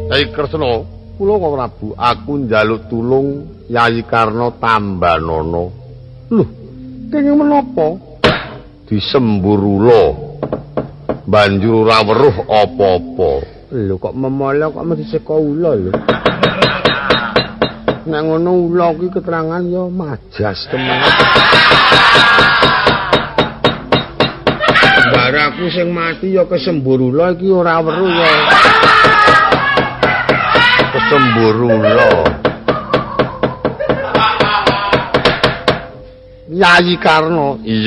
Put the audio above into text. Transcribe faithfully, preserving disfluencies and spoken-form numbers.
Kyai Kresna, kula kok Prabu, aku njaluk tulung Yayi Karna Tambanana. Lho, kenging menapa? Disembur ula. Banjur ora weruh apa-apa. Lho kok memala kok mesti seka ula lho. Nek ngono ula kuwi keterangan ya majas temen. Baraku sing mati ya kesembur ula iki ora weruh ya. Kesembur ula. Yayi Karna, iya